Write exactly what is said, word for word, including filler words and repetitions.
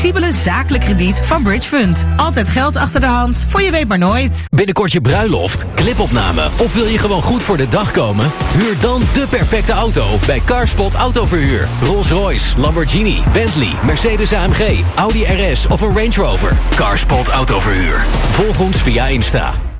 flexibele zakelijk krediet van Bridge Fund. Altijd geld achter de hand, voor je weet maar nooit. Binnenkort je bruiloft, clipopname of wil je gewoon goed voor de dag komen? Huur dan de perfecte auto bij Carspot Autoverhuur. Rolls-Royce, Lamborghini, Bentley, Mercedes A M G, Audi R S of een Range Rover. Carspot Autoverhuur. Volg ons via Insta.